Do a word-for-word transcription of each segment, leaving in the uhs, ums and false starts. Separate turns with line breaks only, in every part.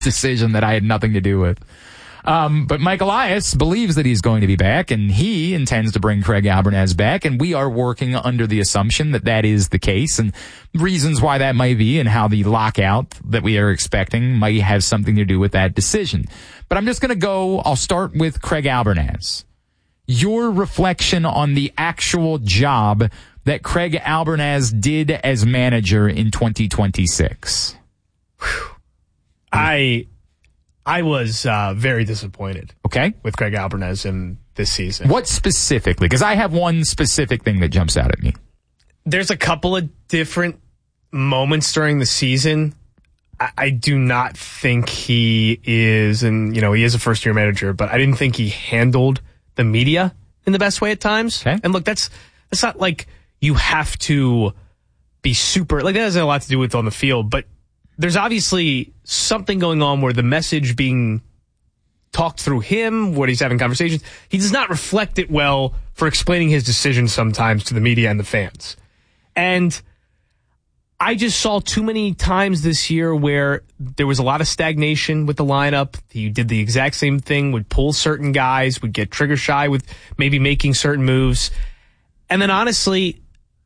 decision that I had nothing to do with. Um, but Mike Elias believes that he's going to be back, and he intends to bring Craig Albernaz back, and we are working under the assumption that that is the case, and reasons why that might be and how the lockout that we are expecting might have something to do with that decision. But I'm just going to go, I'll start with Craig Albernaz. Your reflection on the actual job that Craig Albernaz did as manager in twenty twenty-six.
I... I was uh, very disappointed
okay.
with Craig Albernaz in this season.
What specifically? Because I have one specific thing that jumps out at me.
There's a couple of different moments during the season. I, I do not think he is, and you know, he is a first-year manager, but I didn't think he handled the media in the best way at times.
Okay.
And look, that's that's not like you have to be super, like that has a lot to do with on the field, but there's obviously something going on where the message being talked through him, what he's having conversations, he does not reflect it well for explaining his decisions sometimes to the media and the fans. And I just saw too many times this year where there was a lot of stagnation with the lineup. He did the exact same thing, would pull certain guys, would get trigger shy with maybe making certain moves. And then honestly,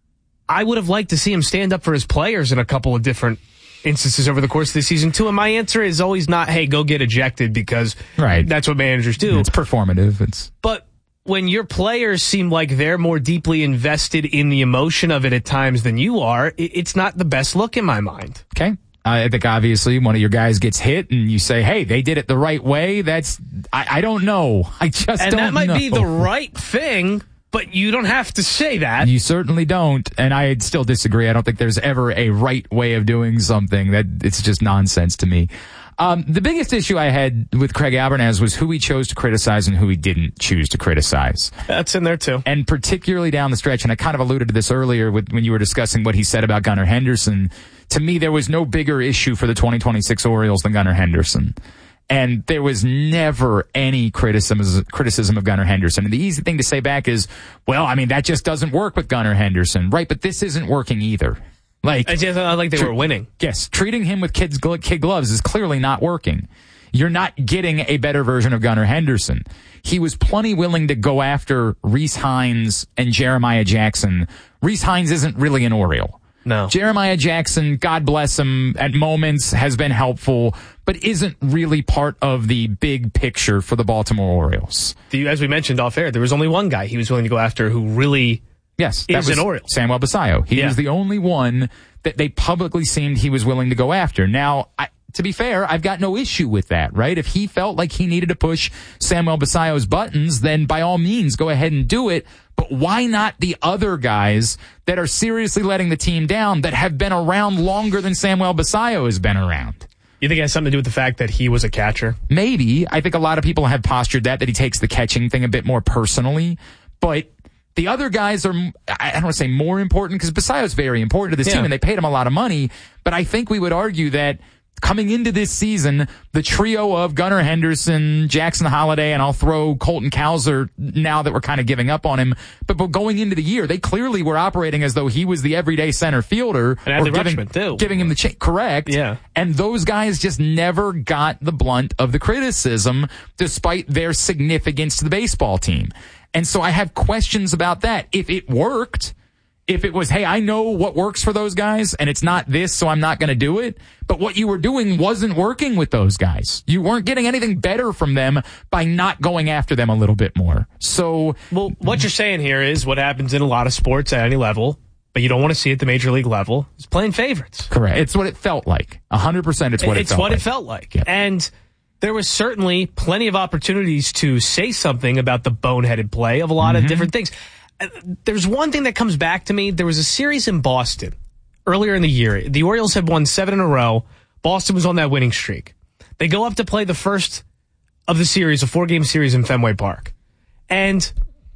I would have liked to see him stand up for his players in a couple of different instances over the course of the season too, and my answer is always not, hey, go get ejected, because
right.
that's what managers do.
It's performative. It's
But when your players seem like they're more deeply invested in the emotion of it at times than you are, it's not the best look in my mind.
Okay. I think obviously one of your guys gets hit and you say, hey, they did it the right way. That's, I, I don't know. I just
and
don't know.
And that might
know.
be the right thing, but you don't have to say that.
You certainly don't, and I still disagree. I don't think there's ever a right way of doing something. That it's just nonsense to me. Um, the biggest issue I had with Craig Albernaz was who he chose to criticize and who he didn't choose to criticize.
That's in there too.
And particularly down the stretch, and I kind of alluded to this earlier with, when you were discussing what he said about Gunnar Henderson. To me, there was no bigger issue for the twenty twenty-six Orioles than Gunnar Henderson. And there was never any criticism, criticism of Gunnar Henderson. And the easy thing to say back is, well, I mean, that just doesn't work with Gunnar Henderson. Right, but this isn't working either. Like,
I just felt like they were winning.
Yes, treating him with kids, kid gloves is clearly not working. You're not getting a better version of Gunnar Henderson. He was plenty willing to go after Rhys Hines and Jeremiah Jackson. Rhys Hines isn't really an Oriole.
No.
Jeremiah Jackson, God bless him, at moments has been helpful, but isn't really part of the big picture for the Baltimore Orioles.
The, as we mentioned off air, there was only one guy he was willing to go after who really
yes, that
is
was
an Oriole.
Samuel Basallo. He
yeah.
was the only one that they publicly seemed he was willing to go after. Now, I, to be fair, I've got no issue with that, right? If he felt like he needed to push Samuel Basallo's buttons, then by all means, go ahead and do it. But why not the other guys that are seriously letting the team down that have been around longer than Samuel Basallo has been around?
You think it has something to do with the fact that he was a catcher?
Maybe. I think a lot of people have postured that, that he takes the catching thing a bit more personally. But the other guys are, I don't want to say more important, because Basallo's very important to this
yeah.
team and they paid him a lot of money. But I think we would argue that coming into this season, the trio of Gunnar Henderson, Jackson Holliday, and I'll throw Colton Cowser now that we're kind of giving up on him. But, but going into the year, they clearly were operating as though he was the everyday center fielder.
And Adley
or giving,
Rutschman, too.
Giving him the cha- correct.
Yeah.
And those guys just never got the blunt of the criticism despite their significance to the baseball team. And so I have questions about that. If it worked, if it was, hey, I know what works for those guys, and it's not this, so I'm not going to do it. But what you were doing wasn't working with those guys. You weren't getting anything better from them by not going after them a little bit more. So,
well, what you're saying here is what happens in a lot of sports at any level, but you don't want to see at the major league level, is playing favorites.
Correct. It's what it felt like. one hundred percent it's what it
it's
felt
what
like.
It's what it felt like.
Yep.
And there was certainly plenty of opportunities to say something about the boneheaded play of a lot mm-hmm. of different things. There's one thing that comes back to me. There was a series in Boston earlier in the year. The Orioles had won seven in a row. Boston was on that winning streak. They go up to play the first of the series, a four-game series in Fenway Park. And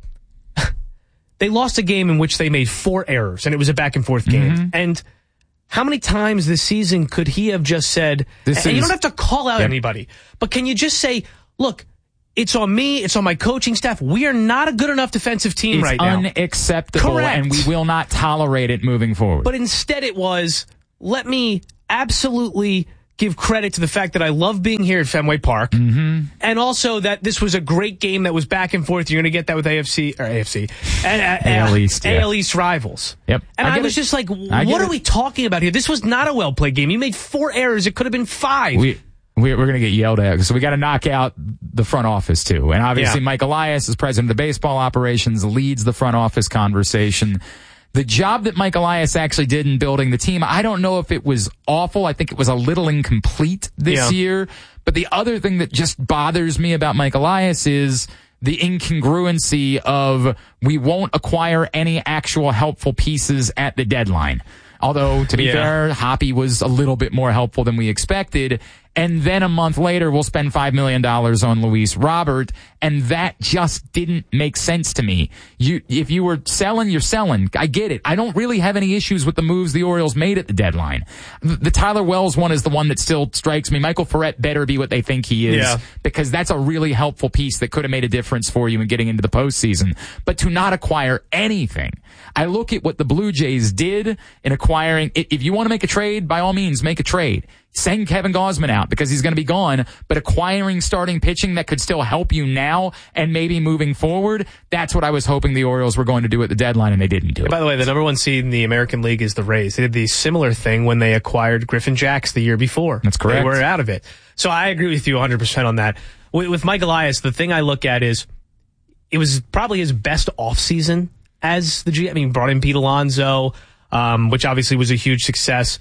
they lost a game in which they made four errors, and it was a back-and-forth game. Mm-hmm. And how many times this season could he have just said, this and is, you don't have to call out yep. anybody, but can you just say, look, it's on me. It's on my coaching staff. We are not a good enough defensive team
it's
right now.
It's unacceptable,
Correct.
And we will not tolerate it moving forward.
But instead it was, let me absolutely give credit to the fact that I love being here at Fenway Park,
mm-hmm.
and also that this was a great game that was back and forth. You're going to get that with A F C or A F C, and, uh,
A L East,
A L
yeah.
East rivals.
Yep,
and
I,
I was
it.
just like,
I
what are
it.
we talking about here? This was not a well played game. You made four errors. It could have been five.
We, we we're going to get yelled at, so we got to knock out the front office too. And obviously,
yeah.
Mike Elias, as president of the baseball operations, leads the front office conversation. The job that Mike Elias actually did in building the team, I don't know if it was awful. I think it was a little incomplete this
yeah.
year. But the other thing that just bothers me about Mike Elias is the incongruency of we won't acquire any actual helpful pieces at the deadline. Although, to be
yeah.
fair, Hoppy was a little bit more helpful than we expected. And then a month later, we'll spend five million dollars on Luis Robert. And that just didn't make sense to me. You, if you were selling, you're selling. I get it. I don't really have any issues with the moves the Orioles made at the deadline. The, the Tyler Wells one is the one that still strikes me. Michael Ferret better be what they think he is.
Yeah.
Because that's a really helpful piece that could have made a difference for you in getting into the postseason. But to not acquire anything. I look at what the Blue Jays did in acquiring. If you want to make a trade, by all means, make a trade. Send Kevin Gausman out because he's going to be gone, but acquiring starting pitching that could still help you now and maybe moving forward, that's what I was hoping the Orioles were going to do at the deadline, and they didn't do it.
By the way, the number one seed in the American League is the Rays. They did the similar thing when they acquired Griffin Jacks the year before.
That's correct.
They were out of it. So I agree with you one hundred percent on that. With, with Mike Elias, the thing I look at is it was probably his best offseason as the G M. I mean, brought in Pete Alonso, um, which obviously was a huge success.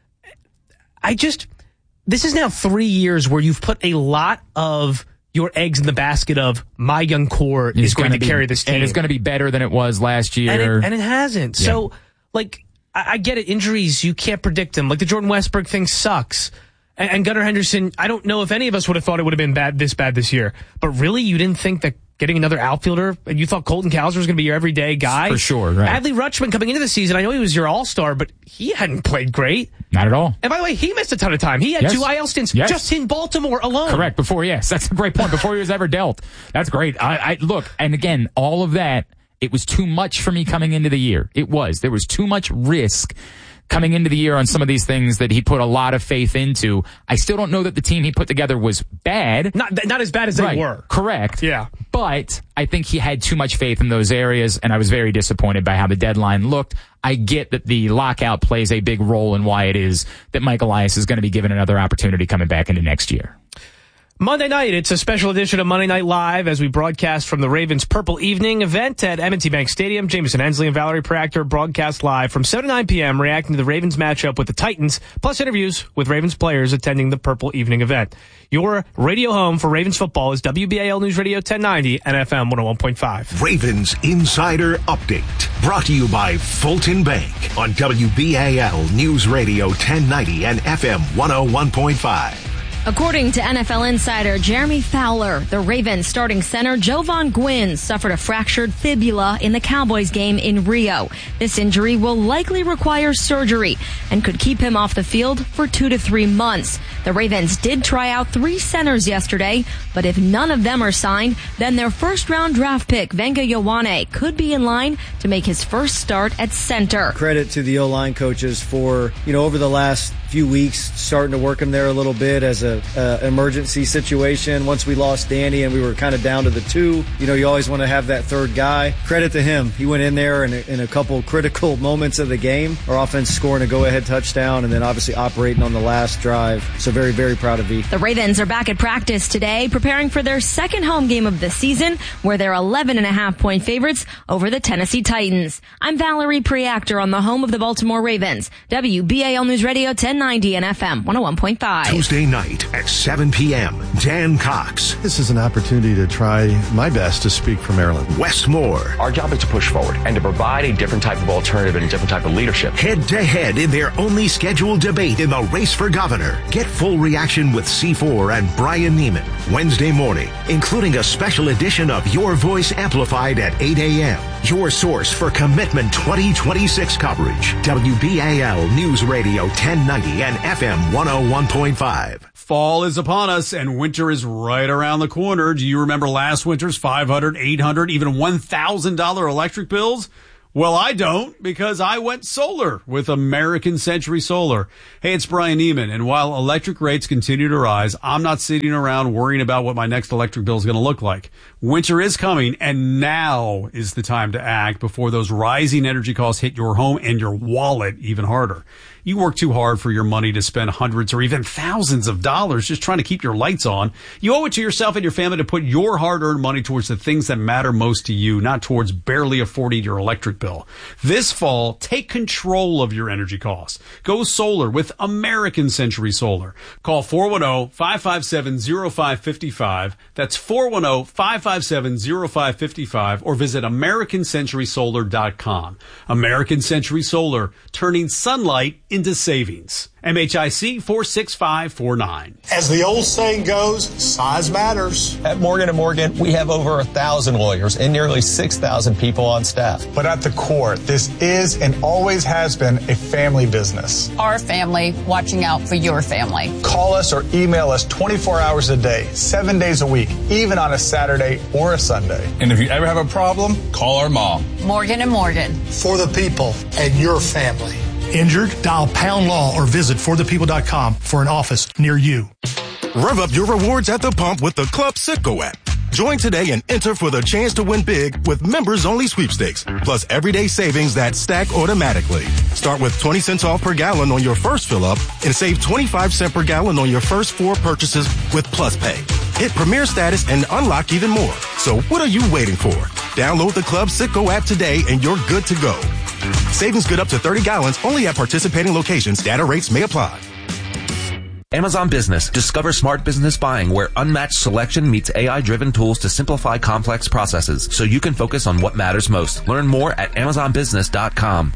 I just, this is now three years where you've put a lot of your eggs in the basket of my young core is going to
be,
carry this team.
And it's going to be better than it was last year.
And it, and it hasn't.
Yeah.
So, like, I, I get it. Injuries, you can't predict them. Like, the Jordan Westbrook thing sucks. And, and Gunnar Henderson, I don't know if any of us would have thought it would have been bad this bad this year. But really, you didn't think that getting another outfielder, and you thought Colton Cowser was going to be your everyday guy?
For sure, right.
Adley Rutschman coming into the season, I know he was your all-star, but he hadn't played great.
Not at all.
And by the way, he missed a ton of time. He had
Yes.
two I L stints
Yes.
just in Baltimore alone.
Correct. Before, yes, that's a great point. Before he was ever dealt. That's great. I, I look, and again, all of that, it was too much for me coming into the year. It was. There was too much risk coming into the year on some of these things that he put a lot of faith into. I still don't know that the team he put together was bad.
Not not as bad as
Right.
they were.
Correct.
Yeah.
But I think he had too much faith in those areas, and I was very disappointed by how the deadline looked. I get that the lockout plays a big role in why it is that Mike Elias is going to be given another opportunity coming back into next year.
Monday night, it's a special edition of Monday Night Live as we broadcast from the Ravens Purple Evening event at M and T Bank Stadium. Jameson Hensley and Valerie Proctor broadcast live from seven to nine p.m. reacting to the Ravens matchup with the Titans, plus interviews with Ravens players attending the Purple Evening event. Your radio home for Ravens football is W B A L News Radio ten ninety and F M one oh one point five.
Ravens Insider Update, brought to you by Fulton Bank on W B A L News Radio ten ninety and F M one oh one point five.
According to N F L insider Jeremy Fowler, the Ravens starting center Jovan Gwynn suffered a fractured fibula in the Cowboys game in Rio. This injury will likely require surgery and could keep him off the field for two to three months. The Ravens did try out three centers yesterday, but if none of them are signed, then their first-round draft pick, Venga Ioane, could be in line to make his first start at center.
Credit to the O-line coaches for, you know, over the last few weeks, starting to work him there a little bit as a uh, emergency situation. Once we lost Danny and we were kind of down to the two, you know, you always want to have that third guy. Credit to him. He went in there in a, in a couple critical moments of the game. Our offense scoring a go-ahead touchdown and then obviously operating on the last drive. So very, very proud of V.
The Ravens are back at practice today, preparing for their second home game of the season, where they're eleven and a half point favorites over the Tennessee Titans. I'm Valerie Preactor on the home of the Baltimore Ravens. W B A L News Radio ten ninety and F M one oh one point five.
Tuesday night at seven p.m. Dan Cox,
This is an opportunity to try my best to speak for Maryland.
Wes Moore,
Our job is to push forward and to provide a different type of alternative and a different type of leadership.
head to head in their only scheduled debate in the race for governor. Get full reaction with C four and Brian Neiman Wednesday morning, including a special edition of Your Voice Amplified at eight a.m. Your source for Commitment twenty twenty-six coverage. W B A L News Radio ten ninety and F M one oh one point five.
Fall is upon us and winter is right around the corner. Do you remember last winter's five hundred dollars, eight hundred dollars, even one thousand dollars electric bills? Well, I don't, because I went solar with American Century Solar. Hey, it's Brian Neiman, and while electric rates continue to rise, I'm not sitting around worrying about what my next electric bill is going to look like. Winter is coming, and now is the time to act before those rising energy costs hit your home and your wallet even harder. You work too hard for your money to spend hundreds or even thousands of dollars just trying to keep your lights on. You owe it to yourself and your family to put your hard-earned money towards the things that matter most to you, not towards barely affording your electric bill. This fall, take control of your energy costs. Go solar with American Century Solar. Call four one zero, five five seven, zero five five five. That's four one zero, five five seven, zero five five five, or visit American Century Solar dot com. American Century Solar, turning sunlight into savings. M H I C four six five four nine.
As the old saying goes, size matters.
At Morgan and Morgan, we have over a thousand lawyers and nearly six thousand people on staff.
But at the core, this is and always has been a family business.
Our family watching out for your family.
Call us or email us twenty-four hours a day, seven days a week, even on a Saturday or a Sunday.
And if you ever have a problem, call our mom.
Morgan and Morgan.
For the people and your family.
Injured? Dial Pound Law or visit for the people dot com for an office near you.
Rev up your rewards at the pump with the Club Citgo app. Join today and enter for the chance to win big with members-only sweepstakes, plus everyday savings that stack automatically. Start with twenty cents off per gallon on your first fill-up and save twenty-five cents per gallon on your first four purchases with Plus Pay. Hit Premier status and unlock even more. So what are you waiting for? Download the Club Citgo app today and you're good to go. Savings good up to thirty gallons only at participating locations. Data rates may apply.
Amazon Business. Discover smart business buying where unmatched selection meets A I-driven tools to simplify complex processes so you can focus on what matters most. Learn more at amazon business dot com.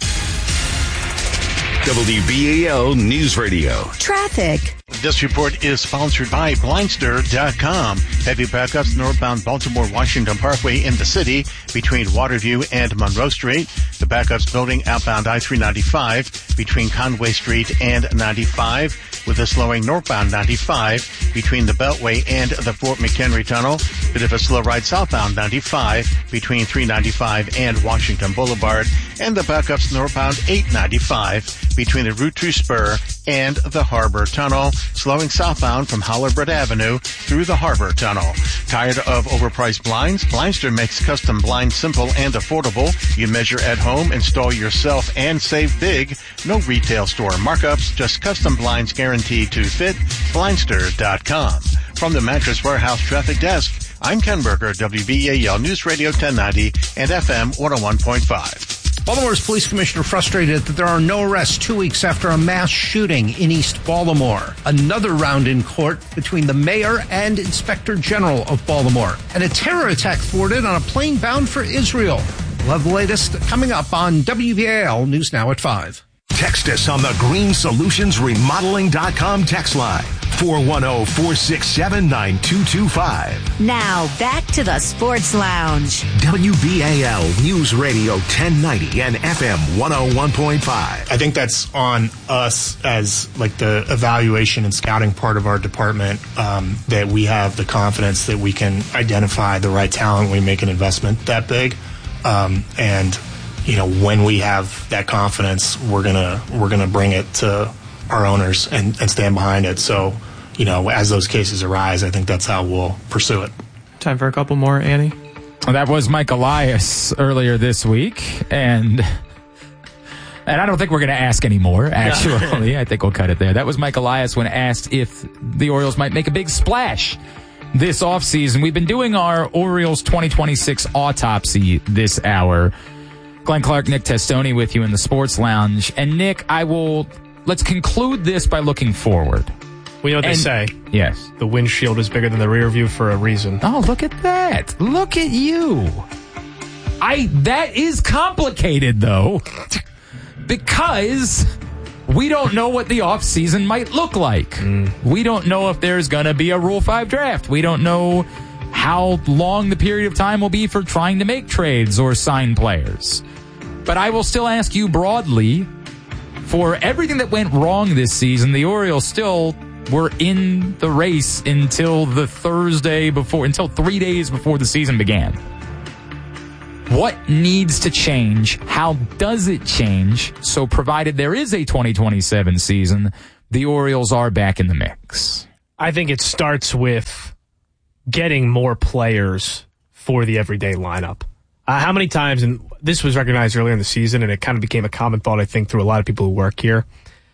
W B A L News Radio.
Traffic. This report is sponsored by Blindster dot com. Heavy backups northbound Baltimore-Washington Parkway in the city between Waterview and Monroe Street. The backups building outbound I three ninety-five between Conway Street and ninety-five, with a slowing northbound ninety-five between the Beltway and the Fort McHenry Tunnel. Bit of a slow ride southbound ninety-five between three ninety-five and Washington Boulevard. And the backups northbound eight ninety-five between the Route two Spur and the Harbor Tunnel, slowing southbound from Hollerbrett Avenue through the Harbor Tunnel. Tired of overpriced blinds? Blindster makes custom blinds simple and affordable. You measure at home, install yourself, and save big. No retail store markups, just custom blinds guaranteed to fit. Blindster dot com. From the Mattress Warehouse Traffic Desk, I'm Ken Berger, W B A L News Radio ten ninety and F M one oh one point five.
Baltimore's police commissioner frustrated that there are no arrests two weeks after a mass shooting in East Baltimore. Another round in court between the mayor and inspector general of Baltimore. And a terror attack thwarted on a plane bound for Israel. We'll have the latest coming up on W B A L News Now at five.
Text us on the green solutions remodeling dot com text line, four one zero, four six seven, nine two two five.
Now, back to the Sports Lounge.
W B A L News Radio ten ninety and F M one oh one point five.
I think that's on us as like the evaluation and scouting part of our department, um, that we have the confidence that we can identify the right talent when we make an investment that big. Um, and you know, when we have that confidence, we're gonna we're gonna bring it to our owners and, and stand behind it. So, you know, as those cases arise, I think that's how we'll pursue it.
Time for a couple more, Annie.
That was Mike Elias earlier this week, and and I don't think we're going to ask any more, actually. I think we'll cut it there. That was Mike Elias when asked if the Orioles might make a big splash this offseason. We've been doing our Orioles twenty twenty-six autopsy this hour. Glenn Clark, Nick Testoni with you in the Sports Lounge. And Nick, I will, let's conclude this by looking forward.
We know what
and,
they say.
Yes.
The windshield is bigger than the rear view for a reason.
Oh, look at that. Look at you. I, that is complicated though, because we don't know what the offseason might look like. Mm. We don't know if there's going to be a Rule five draft. We don't know how long the period of time will be for trying to make trades or sign players. But I will still ask you broadly, for everything that went wrong this season, the Orioles still were in the race until the Thursday before, until three days before the season began. What needs to change? How does it change? So provided there is a twenty twenty-seven season, the Orioles are back in the mix.
I think it starts with getting more players for the everyday lineup. Uh, how many times, and this was recognized earlier in the season, and it kind of became a common thought, I think, through a lot of people who work here.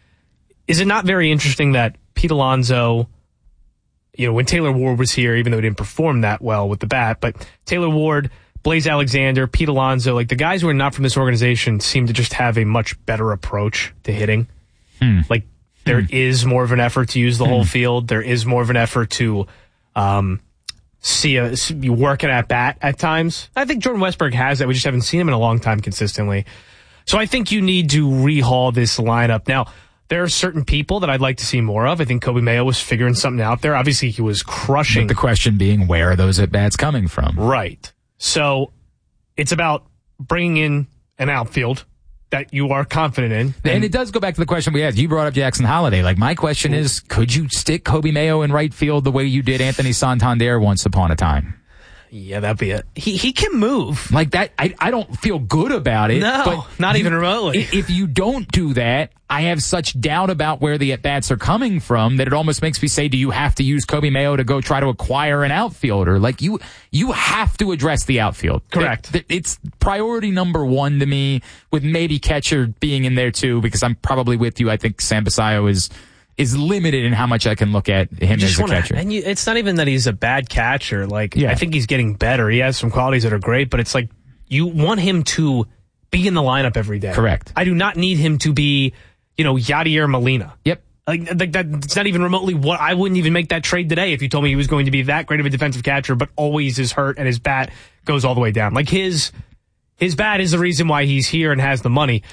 Is it not very interesting that Pete Alonso, you know, when Taylor Ward was here, even though he didn't perform that well with the bat, but Taylor Ward, Blaze Alexander, Pete Alonso, like the guys who are not from this organization seem to just have a much better approach to hitting.
Hmm.
Like there
hmm.
is more of an effort to use the
hmm.
whole field. There is more of an effort to um, see a be working at bat at times. I think Jordan Westberg has that. We just haven't seen him in a long time consistently. So I think you need to rehaul this lineup. Now, there are certain people that I'd like to see more of. I think Kobe Mayo was figuring something out there. Obviously, he was crushing.
But the question being, where are those at-bats coming from?
Right. So it's about bringing in an outfield that you are confident in.
And,
and
it does go back to the question we asked. You brought up Jackson Holliday. Like, my question is, could you stick Kobe Mayo in right field the way you did Anthony Santander once upon a time?
Yeah, that'd be it. He he can move.
Like that, I, I don't feel good about it.
No,
but
not
you,
even remotely.
If you don't do that, I have such doubt about where the at-bats are coming from that it almost makes me say, do you have to use Kobe Mayo to go try to acquire an outfielder? Like, you you have to address the outfield.
Correct.
It, it's priority number one to me, with maybe catcher being in there too, because I'm probably with you. I think Sam Basayo is... is limited in how much I can look at him as a
wanna,
catcher.
And you, it's not even that he's a bad catcher. Like,
yeah.
I think he's getting better. He has some qualities that are great, but it's like you want him to be in the lineup every day.
Correct.
I do not need him to be, you know, Yadier Molina.
Yep.
Like, like that, it's not even remotely what I wouldn't even make that trade today if you told me he was going to be that great of a defensive catcher, but always is hurt and his bat goes all the way down. Like his his bat is the reason why he's here and has the money.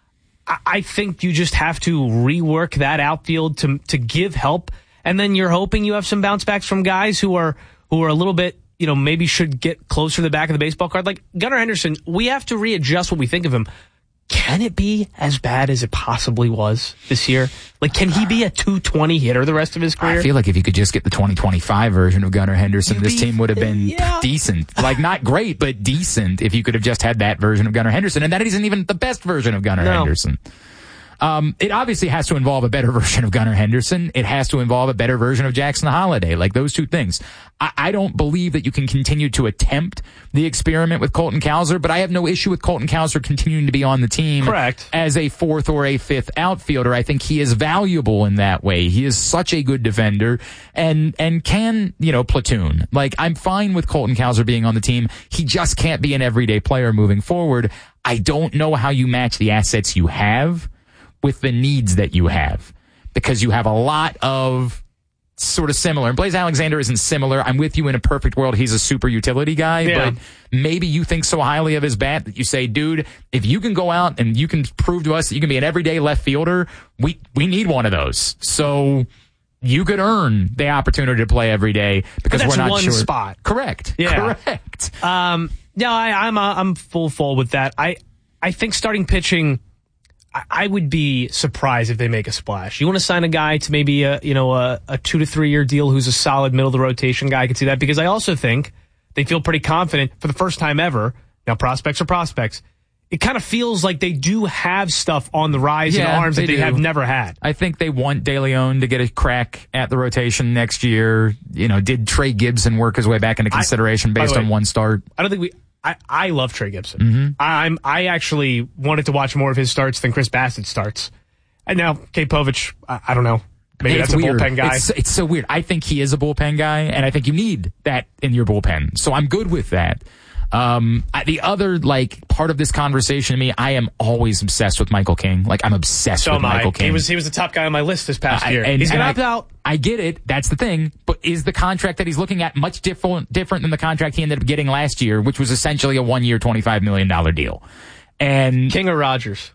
I think you just have to rework that outfield to to give help, and then you're hoping you have some bounce backs from guys who are who are a little bit, you know, maybe should get closer to the back of the baseball card. Like Gunnar Henderson, we have to readjust what we think of him. Can it be as bad as it possibly was this year? Like, can he be a two twenty hitter the rest of his career?
I feel like if you could just get the twenty twenty-five version of Gunnar Henderson, You'd this be, team would have been yeah. decent. Like, not great, but decent if you could have just had that version of Gunnar Henderson. And that isn't even the best version of Gunnar no. Henderson. Um, it obviously has to involve a better version of Gunnar Henderson. It has to involve a better version of Jackson Holliday. Like, those two things. I, I don't believe that you can continue to attempt the experiment with Colton Cowser, but I have no issue with Colton Cowser continuing to be on the team.
Correct.
As a fourth or a fifth outfielder. I think he is valuable in that way. He is such a good defender and, and can, you know, platoon. Like, I'm fine with Colton Cowser being on the team. He just can't be an everyday player moving forward. I don't know how you match the assets you have with the needs that you have, because you have a lot of sort of similar. And Blaze Alexander isn't similar. I'm with you. In a perfect world, he's a super utility guy,
yeah.
but maybe you think so highly of his bat that you say, dude, if you can go out and you can prove to us that you can be an everyday left fielder, we, we need one of those. So you could earn the opportunity to play every day, because
that's
we're not
one
sure.
spot.
Correct.
Yeah.
Correct.
Um, no, I, I'm, uh, I'm full full with that. I, I think starting pitching, I would be surprised if they make a splash. You want to sign a guy to maybe a, you know, a, a two to three year deal who's a solid middle of the rotation guy. I could see that, because I also think they feel pretty confident for the first time ever. Now, prospects are prospects. It kind of feels like they do have stuff on the rise
yeah,
in arms
they
that they
do.
have never had.
I think they want De Leon to get a crack at the rotation next year. You know, did Trey Gibson work his way back into consideration
I,
based
way,
on one start?
I don't think we. I, I love Trey Gibson.
Mm-hmm.
I, I'm I actually wanted to watch more of his starts than Chris Bassett's starts. And now Kate Povich, I, I don't know. Maybe
it's
that's
weird.
a bullpen guy.
It's, it's so weird. I think he is a bullpen guy, and I think you need that in your bullpen. So I'm good with that. Um, I, the other, like, part of this conversation to me, I am always obsessed with Michael King. Like, I'm obsessed
so
with Michael King.
He was, he was the top guy on my list this past
uh,
year.
And,
he's going to opt
I,
out.
I get it. That's the thing. But is the contract that he's looking at much different, different than the contract he ended up getting last year, which was essentially a one-year, twenty-five million dollars deal? And
King or Rogers?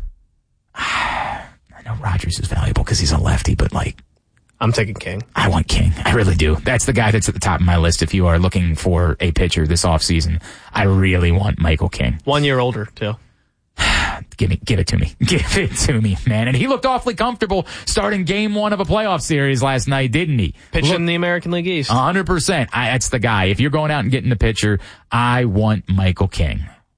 I know Rogers is valuable because he's a lefty, but, like,
I'm taking King.
I want King. I really do. That's the guy that's at the top of my list if you are looking for a pitcher this offseason. I really want Michael King.
One year older, too.
Give me, give it to me. Give it to me, man. And he looked awfully comfortable starting game one of a playoff series last night, didn't he?
Pitching in the American League East.
one hundred percent. I, that's the guy. If you're going out and getting the pitcher, I want Michael King.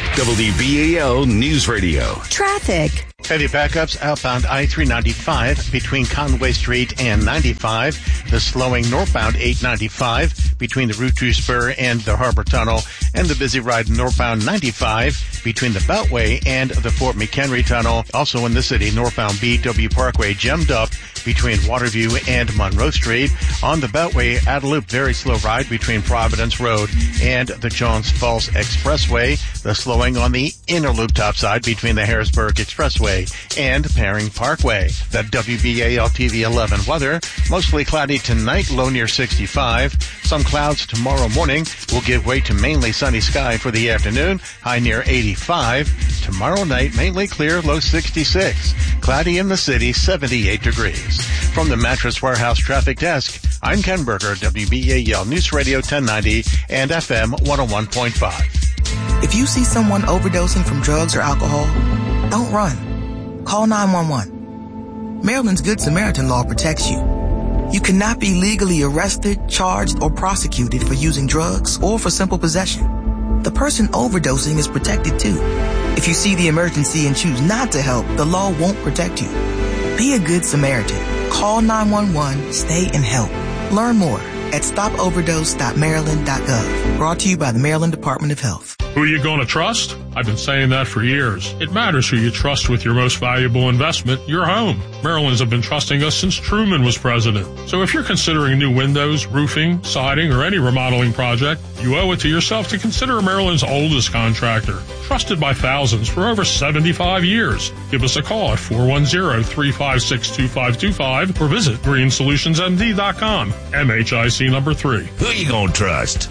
W B A L News Radio.
Traffic.
Heavy backups outbound I three ninety-five between Conway Street and ninety-five. The slowing northbound eight ninety-five between the Route two spur and the Harbor Tunnel. And the busy ride northbound ninety-five between the Beltway and the Fort McHenry Tunnel. Also in the city, northbound B W Parkway jammed up between Waterview and Monroe Street. On the Beltway, out of loop, very slow ride between Providence Road and the Jones Falls Expressway. The slowing on the inner loop topside between the Harrisburg Expressway and Paring Parkway. The W B A L T V eleven weather, mostly cloudy tonight, low near sixty-five. Some clouds tomorrow morning will give way to mainly sunny sky for the afternoon, high near eighty-five. Tomorrow night, mainly clear, low sixty-six. Cloudy in the city, seventy-eight degrees. From the Mattress Warehouse Traffic Desk, I'm Ken Berger, W B A L News Radio ten ninety and F M one oh one point five.
If you see someone overdosing from drugs or alcohol, don't run. Call nine one one. Maryland's Good Samaritan law protects you. You cannot be legally arrested, charged, or prosecuted for using drugs or for simple possession. The person overdosing is protected too. If you see the emergency and choose not to help, the law won't protect you. Be a good Samaritan. Call nine one one, stay and help. Learn more at stop overdose dot maryland dot gov. Brought to you by the Maryland Department of Health.
Who are you going to trust? I've been saying that for years. It matters who you trust with your most valuable investment, your home. Marylanders have been trusting us since Truman was president. So if you're considering new windows, roofing, siding, or any remodeling project, you owe it to yourself to consider Maryland's oldest contractor. Trusted by thousands for over seventy-five years. Give us a call at four one zero, three five six, two five two five or visit green solutions m d dot com. M H I C number three.
Who you gonna trust?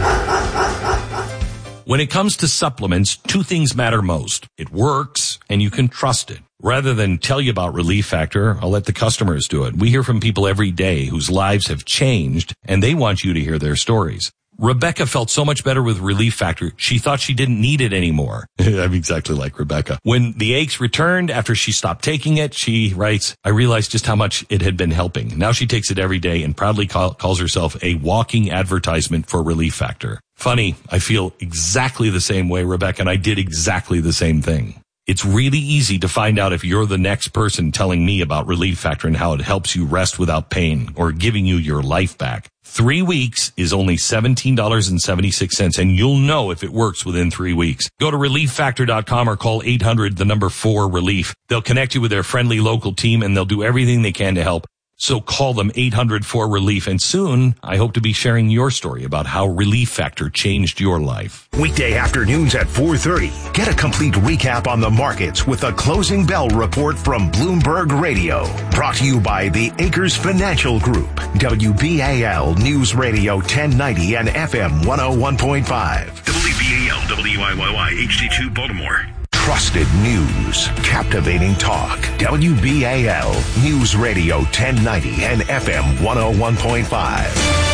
When it comes to supplements, two things matter most. It works, and you can trust it. Rather than tell you about Relief Factor, I'll let the customers do it. We hear from people every day whose lives have changed, and they want you to hear their stories. Rebecca felt so much better with Relief Factor, she thought she didn't need it anymore. I'm exactly like Rebecca. When the aches returned after she stopped taking it, she writes, I realized just how much it had been helping. Now she takes it every day and proudly call, calls herself a walking advertisement for Relief Factor. Funny, I feel exactly the same way, Rebecca, and I did exactly the same thing. It's really easy to find out if you're the next person telling me about Relief Factor and how it helps you rest without pain or giving you your life back. Three weeks is only seventeen dollars and seventy-six cents, and you'll know if it works within three weeks. Go to relief factor dot com or call eight hundred, the number four, relief. They'll connect you with their friendly local team, and they'll do everything they can to help. So call them eight hundred, four, relief, and soon I hope to be sharing your story about how Relief Factor changed your life.
Weekday afternoons at four thirty. Get a complete recap on the markets with a closing bell report from Bloomberg Radio. Brought to you by the Acres Financial Group. W B A L News Radio ten ninety and F M one oh one point five.
W B A L W I Y Y H D two Baltimore.
Trusted news, captivating talk. W B A L News Radio ten ninety and F M one oh one point five.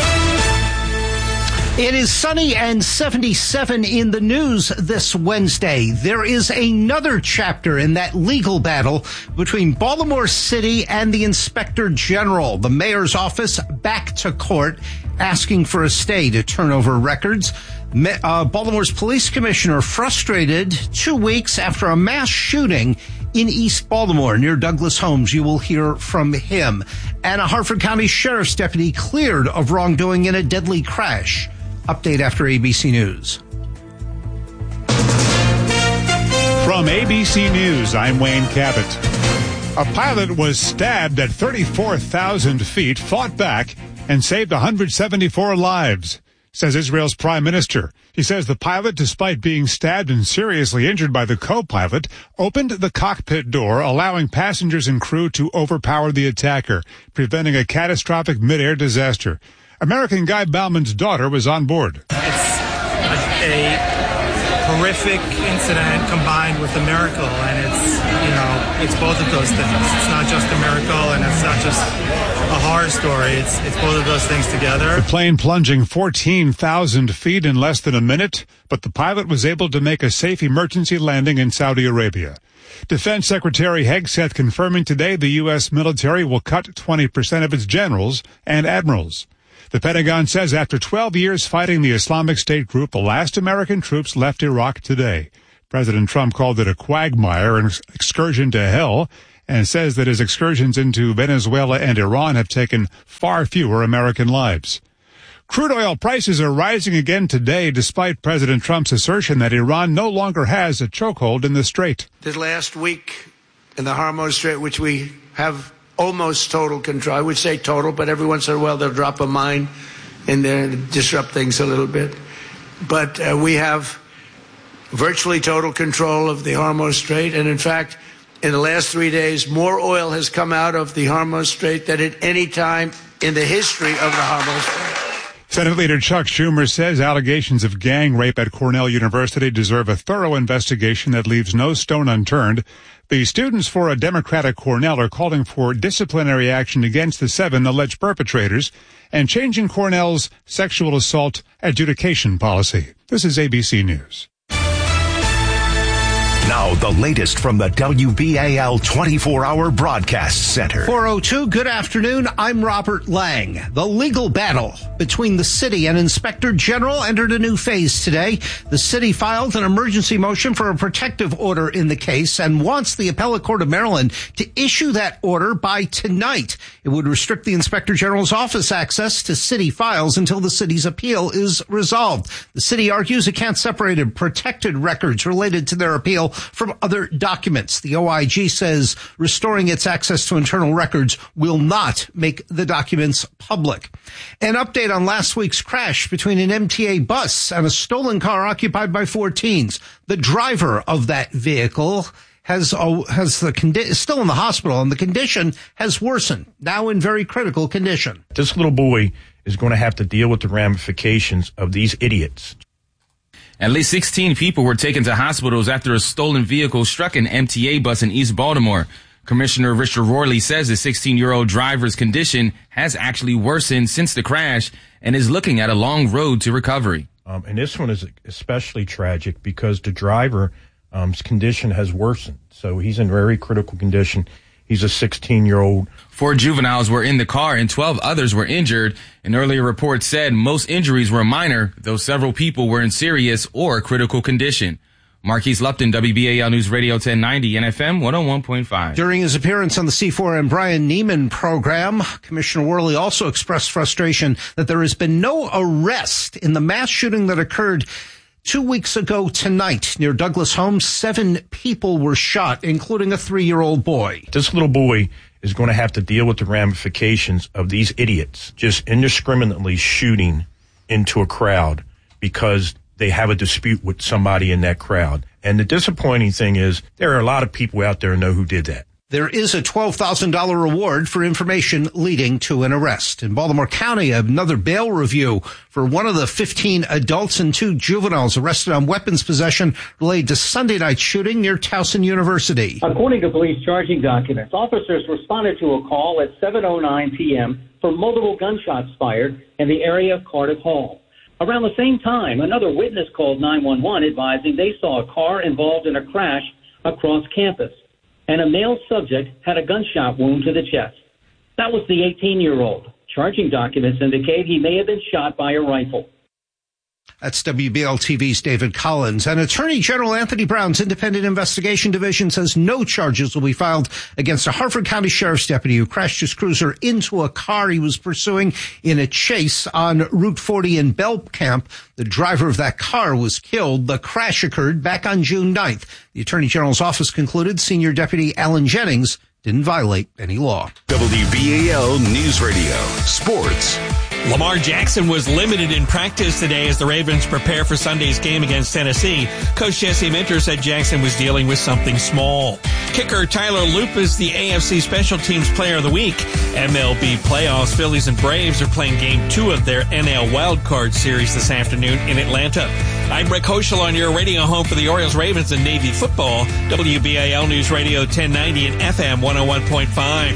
It is sunny and seventy-seven in the news this Wednesday. There is another chapter in that legal battle between Baltimore City and the Inspector General. The mayor's office back to court asking for a stay to turn over records. Uh, Baltimore's police commissioner frustrated two weeks after a mass shooting in East Baltimore near Douglas Homes. You will hear from him. And a Harford County Sheriff's deputy cleared of wrongdoing in a deadly crash. Update after A B C News.
From A B C News, I'm Wayne Cabot. A pilot was stabbed at thirty-four thousand feet, fought back, and saved one hundred seventy-four lives, says Israel's prime minister. He says the pilot, despite being stabbed and seriously injured by the co-pilot, opened the cockpit door, allowing passengers and crew to overpower the attacker, preventing a catastrophic mid-air disaster. American Guy Bauman's daughter was on board.
It's a, a horrific incident combined with a miracle, and it's, you know, it's both of those things. It's not just a miracle, and it's not just a horror story. It's it's both of those things together.
The plane plunging fourteen thousand feet in less than a minute, but the pilot was able to make a safe emergency landing in Saudi Arabia. Defense Secretary Hegseth confirming today the U S military will cut twenty percent of its generals and admirals. The Pentagon says after twelve years fighting the Islamic State group, the last American troops left Iraq today. President Trump called it a quagmire, an excursion to hell, and says that his excursions into Venezuela and Iran have taken far fewer American lives. Crude oil prices are rising again today despite President Trump's assertion that Iran no longer has a chokehold in the strait.
This last week in the Hormuz Strait, which we have almost total control, I would say total, but every once in a while they'll drop a mine in there and disrupt things a little bit. But uh, we have virtually total control of the Hormuz Strait, and in fact, in the last three days, more oil has come out of the Hormuz Strait than at any time in the history of the Hormuz Strait.
Senate Leader Chuck Schumer says allegations of gang rape at Cornell University deserve a thorough investigation that leaves no stone unturned. The students for a Democratic Cornell are calling for disciplinary action against the seven alleged perpetrators and changing Cornell's sexual assault adjudication policy. This is A B C News.
Now, the latest from the W B A L twenty-four hour Broadcast Center.
four oh two, good afternoon. I'm Robert Lang. The legal battle between the city and Inspector General entered a new phase today. The city filed an emergency motion for a protective order in the case and wants the Appellate Court of Maryland to issue that order by tonight. It would restrict the Inspector General's office access to city files until the city's appeal is resolved. The city argues it can't separate protected records related to their appeal from other documents. The O I G says restoring its access to internal records will not make the documents public. An update on last week's crash between an M T A bus and a stolen car occupied by four teens. The driver of that vehicle has uh, has the condi- is still in the hospital, and the condition has worsened, now in very critical condition.
This little boy is going to have to deal with the ramifications of these idiots.
At least sixteen people were taken to hospitals after a stolen vehicle struck an M T A bus in East Baltimore. Commissioner Richard Rohrley says the sixteen-year-old driver's condition has actually worsened since the crash and is looking at a long road to recovery.
Um, and this one is especially tragic because the driver's um, condition has worsened. So he's in very critical condition. He's a sixteen-year-old.
Four juveniles were in the car and twelve others were injured. An earlier report said most injuries were minor, though several people were in serious or critical condition. Marquise Lupton, W B A L News Radio ten ninety and F M one oh one point five.
During his appearance on the C four and Brian Neiman program, Commissioner Worley also expressed frustration that there has been no arrest in the mass shooting that occurred two weeks ago tonight near Douglas Homes. Seven people were shot, including a three-year-old boy.
This little boy is going to have to deal with the ramifications of these idiots just indiscriminately shooting into a crowd because they have a dispute with somebody in that crowd. And the disappointing thing is there are a lot of people out there who know who did that.
There is a twelve thousand dollars reward for information leading to an arrest. In Baltimore County, another bail review for one of the fifteen adults and two juveniles arrested on weapons possession related to Sunday night shooting near Towson University.
According to police charging documents, officers responded to a call at seven oh nine p.m. for multiple gunshots fired in the area of Cardiff Hall. Around the same time, another witness called nine one one advising they saw a car involved in a crash across campus, and a male subject had a gunshot wound to the chest. That was the eighteen-year-old. Charging documents indicate he may have been shot by a rifle.
That's W B L T V's David Collins. And Attorney General Anthony Brown's Independent Investigation Division says no charges will be filed against a Harford County Sheriff's deputy who crashed his cruiser into a car he was pursuing in a chase on Route forty in Belcamp. The driver of that car was killed. The crash occurred back on June ninth. The Attorney General's office concluded Senior Deputy Alan Jennings didn't violate any law.
W B A L News Radio Sports.
Lamar Jackson was limited in practice today as the Ravens prepare for Sunday's game against Tennessee. Coach Jesse Minter said Jackson was dealing with something small. Kicker Tyler Loop is the A F C Special Teams Player of the Week. M L B playoffs, Phillies and Braves are playing game two of their N L Wild Card Series this afternoon in Atlanta. I'm Rick Hoschel on your radio home for the Orioles, Ravens, and Navy football. W B A L News Radio ten ninety and F M one oh one point five.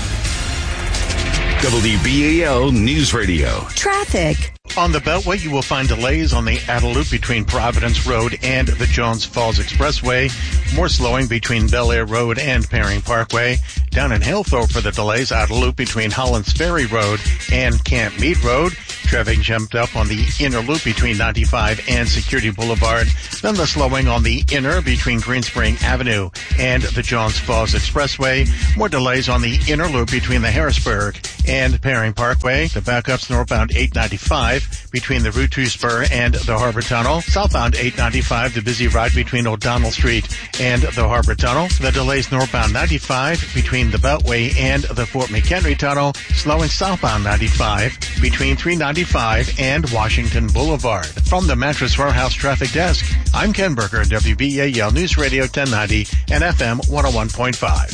W B A L News Radio.
Traffic.
On the Beltway, you will find delays on the Outer Loop between Providence Road and the Jones Falls Expressway. More slowing between Bel Air Road and Perring Parkway. Down in Hillthorpe for the delays, Outer Loop between Hollands Ferry Road and Camp Mead Road. Traffic jumped up on the inner loop between ninety-five and Security Boulevard. Then the slowing on the inner between Greenspring Avenue and the Johns Falls Expressway. More delays on the inner loop between the Harrisburg and Perring Parkway. The backups northbound eight ninety-five between the Route two spur and the Harbor Tunnel. Southbound eight ninety-five, the busy ride between O'Donnell Street and the Harbor Tunnel. The delays northbound ninety-five between the Beltway and the Fort McHenry Tunnel. Slowing southbound ninety-five between three ninety-five and Washington Boulevard. From the Mattress Warehouse Traffic Desk, I'm Ken Berger, W B A L News Radio ten ninety and F M one oh one point five.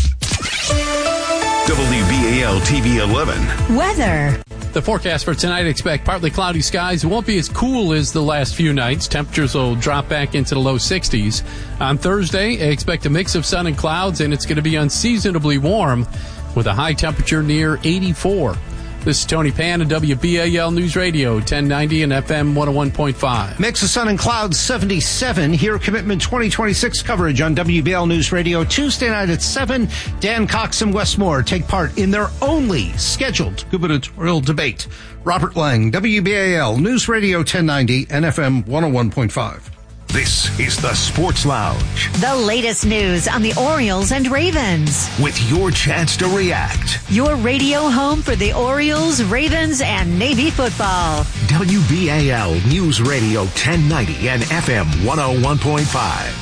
W B A L T V eleven.
Weather. The forecast for tonight, expect partly cloudy skies. It won't be as cool as the last few nights. Temperatures will drop back into the low sixties. On Thursday, expect a mix of sun and clouds, and it's going to be unseasonably warm with a high temperature near eighty-four. This is Tony Pan at W B A L News Radio, ten ninety and F M one oh one point five.
Mix of sun and clouds, seventy-seven. Hear Commitment twenty twenty-six coverage on W B A L News Radio Tuesday night at seven. Dan Cox and Wes Moore take part in their only scheduled gubernatorial debate. Robert Lang, W B A L News Radio ten ninety and F M one oh one point five.
This is the Sports Lounge.
The latest news on the Orioles and Ravens.
With your chance to react.
Your radio home for the Orioles, Ravens, and Navy football.
W B A L News Radio ten ninety and F M one oh one point five.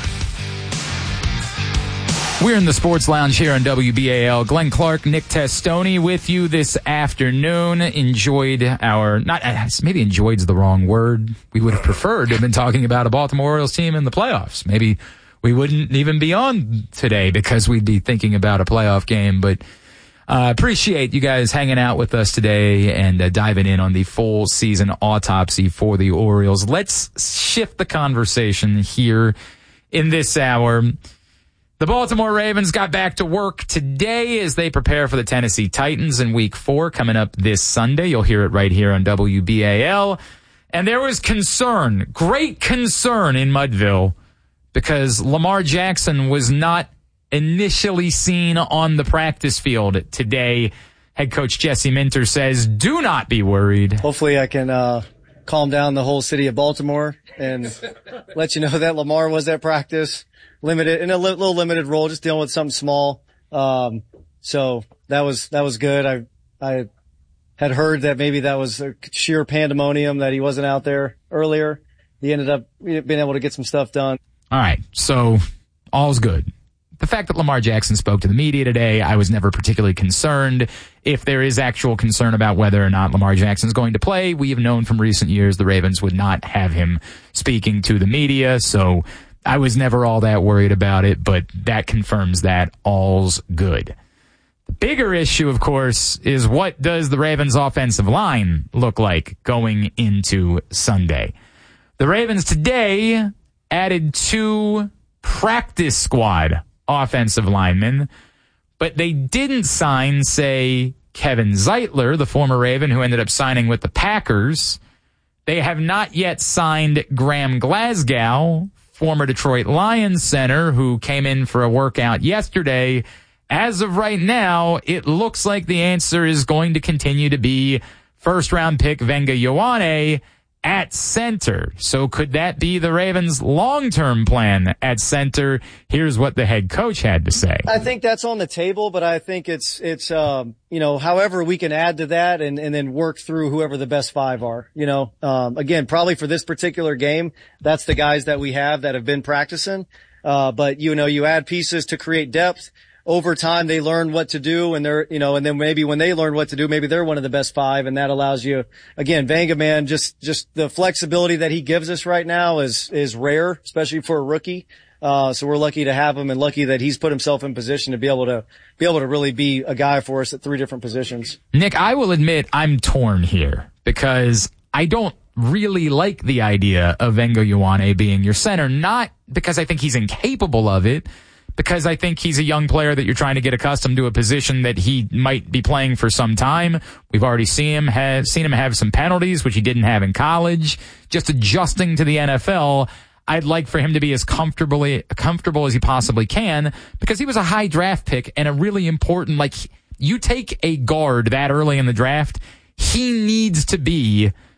We're in the Sports Lounge here on W B A L. Glenn Clark, Nick Testoni with you this afternoon. Enjoyed our, not, maybe enjoyed's the wrong word. We would have preferred to have been talking about a Baltimore Orioles team in the playoffs. Maybe we wouldn't even be on today because we'd be thinking about a playoff game. But uh, appreciate you guys hanging out with us today and uh, diving in on the full season autopsy for the Orioles. Let's shift the conversation here in this hour. The Baltimore Ravens got back to work today as they prepare for the Tennessee Titans in week four coming up this Sunday. You'll hear it right here on W B A L. And there was concern, great concern in Mudville because Lamar Jackson was not initially seen on the practice field today. Head coach Jesse Minter says, do not be worried.
Hopefully I can uh, calm down the whole city of Baltimore and let you know that Lamar was at practice. Limited in a li- little limited role, just dealing with something small. Um, so that was, that was good. I, I had heard that maybe that was a sheer pandemonium that he wasn't out there earlier. He ended up being able to get some stuff done.
All right. So all's good. The fact that Lamar Jackson spoke to the media today, I was never particularly concerned. If there is actual concern about whether or not Lamar Jackson's going to play, we have known from recent years the Ravens would not have him speaking to the media. So I was never all that worried about it, but that confirms that all's good. The bigger issue, of course, is what does the Ravens offensive line look like going into Sunday? The Ravens today added two practice squad offensive linemen, but they didn't sign, say, Kevin Zeitler, the former Raven who ended up signing with the Packers. They have not yet signed Graham Glasgow, former Detroit Lions center, who came in for a workout yesterday. As of right now, it looks like the answer is going to continue to be first-round pick Venga Ioane at center. So could that be the Ravens' long-term plan at center? Here's what the head coach had to say.
I think that's on the table, but I think it's, it's, um, you know, however we can add to that and, and then work through whoever the best five are, you know, um, again, probably for this particular game, that's the guys that we have that have been practicing. Uh, but you know, you add pieces to create depth. Over time, they learn what to do, and they're, you know, and then maybe when they learn what to do, maybe they're one of the best five, and that allows you, again, Venga, man, just, just the flexibility that he gives us right now is, is rare, especially for a rookie. Uh, so we're lucky to have him and lucky that he's put himself in position to be able to, be able to really be a guy for us at three different positions.
Nick, I will admit I'm torn here because I don't really like the idea of Venga Ioane being your center, not because I think he's incapable of it, because I think he's a young player that you're trying to get accustomed to a position that he might be playing for some time. We've already seen him have, seen him have some penalties, which he didn't have in college. Just adjusting to the N F L, I'd like for him to be as comfortably comfortable as he possibly can, because he was a high draft pick and a really important, like, you take a guard that early in the draft, he needs to be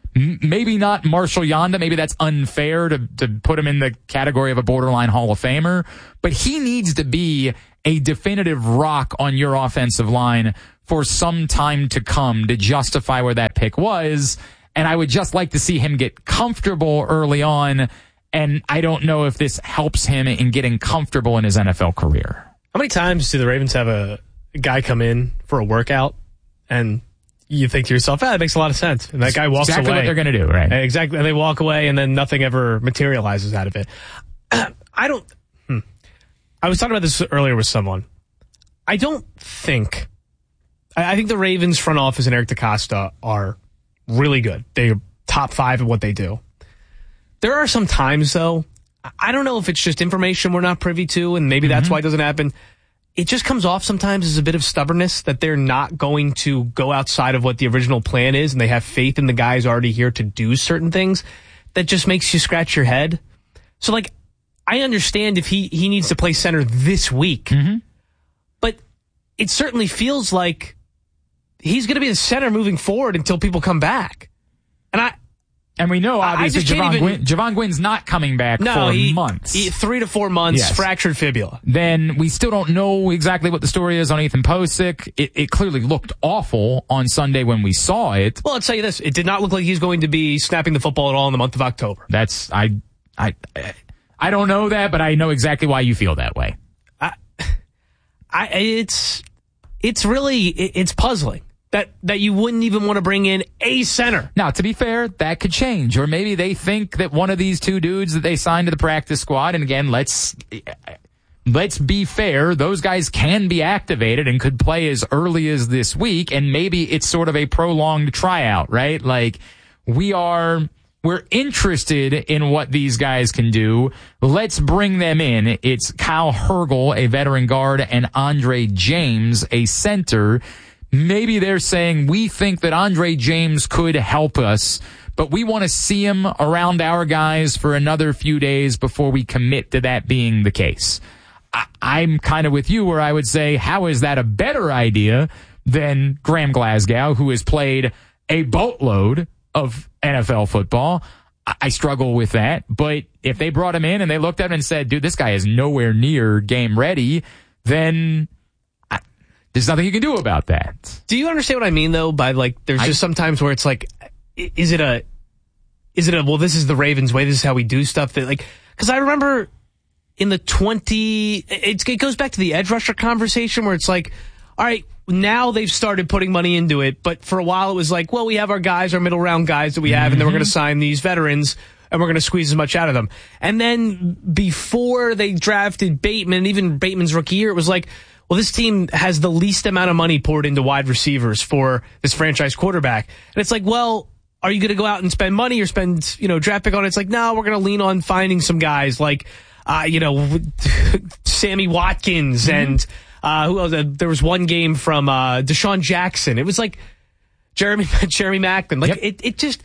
M- maybe not Marshall Yanda. Maybe that's unfair to, to put him in the category of a borderline Hall of Famer. But he needs to be a definitive rock on your offensive line for some time to come to justify where that pick was. And I would just like to see him get comfortable early on. And I don't know if this helps him in getting comfortable in his N F L career.
How many times do the Ravens have a guy come in for a workout and you think to yourself, ah, that makes a lot of sense. And that guy walks
exactly
away.
Exactly what they're going to do, right?
Exactly. And they walk away and then nothing ever materializes out of it. I don't, hmm. I was talking about this earlier with someone. I don't think, I, I think the Ravens front office and Eric DeCosta are really good. They're top five at what they do. There are some times, though, I don't know if it's just information we're not privy to, and maybe mm-hmm. that's why it doesn't happen. It just comes off sometimes as a bit of stubbornness that they're not going to go outside of what the original plan is, and they have faith in the guys already here to do certain things. That just makes you scratch your head. So, like, I understand if he, he needs to play center this week,
mm-hmm.
but it certainly feels like he's going to be the center moving forward until people come back. And I...
And we know, obviously, Javon,
even,
Gwyn, Javon Gwyn's not coming back
no,
for
he,
months.
He, three to four months, yes. Fractured fibula.
Then we still don't know exactly what the story is on Ethan Posick. It, it clearly looked awful on Sunday when we saw it.
Well, I'll tell you this. It did not look like he's going to be snapping the football at all in the month of October.
That's, I, I, I don't know that, but I know exactly why you feel that way.
I, I, it's, it's really, it, it's puzzling. That that you wouldn't even want to bring in a center.
Now, to be fair, that could change. Or maybe they think that one of these two dudes that they signed to the practice squad, and again, let's let's be fair, those guys can be activated and could play as early as this week, and maybe it's sort of a prolonged tryout, right? Like, we are... We're interested in what these guys can do. Let's bring them in. It's Kyle Hergel, a veteran guard, and Andre James, a center. Maybe they're saying, we think that Andre James could help us, but we want to see him around our guys for another few days before we commit to that being the case. I- I'm kind of with you where I would say, how is that a better idea than Graham Glasgow, who has played a boatload of N F L football? I, I struggle with that, but if they brought him in and they looked at him and said, dude, this guy is nowhere near game ready, then... There's nothing you can do about that.
Do you understand what I mean, though? By, like, there's I, just sometimes where it's like, is it a, is it a, well, this is the Ravens way, this is how we do stuff that, like, because I remember in the twenty, it, it goes back to the edge rusher conversation where it's like, all right, now they've started putting money into it, but for a while it was like, well, we have our guys, our middle round guys that we have, mm-hmm. and then we're going to sign these veterans, and we're going to squeeze as much out of them. And then before they drafted Bateman, even Bateman's rookie year, it was like, well, this team has the least amount of money poured into wide receivers for this franchise quarterback. And it's like, well, are you going to go out and spend money or spend, you know, draft pick on it? It's like, no, we're going to lean on finding some guys like, uh, you know, Sammy Watkins mm-hmm. and, uh, who else? There was one game from, uh, Deshaun Jackson. It was like Jeremy, Jeremy Macklin. Like, yep. it, it just,